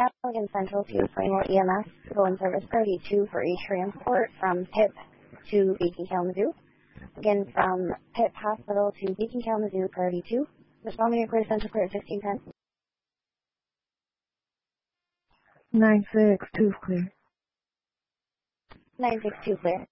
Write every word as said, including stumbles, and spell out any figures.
Allegan Central to Framework E M S, go in service priority two for a transport from P I P to Beacon Kalamazoo. Again, from P I P Hospital to Beacon Kalamazoo, priority two. Responding clear, Central clear, fifteen ten. nine six two clear. nine six two clear.